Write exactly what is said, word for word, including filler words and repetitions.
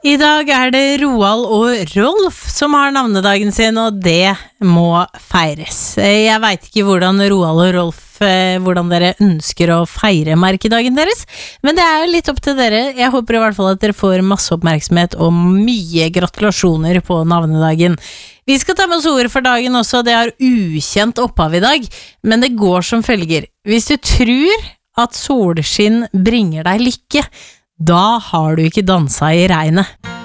I dag er det Roald og Rolf som har navnedagen sin, og det må feires. Jeg vet ikke hvordan Roald og Rolf, hvordan dere ønsker å feire merkedagen deres, men det er litt opp til dere. Jeg håper i hvert fall at dere får masse oppmerksomhet og mye gratulasjoner på navnedagen. Vi skal ta med oss ord for dagen også, det er ukjent opphav i dag, men det går som følger. Hvis du tror at solskinn bringer deg lykke, da har du ikke dansa i regnet.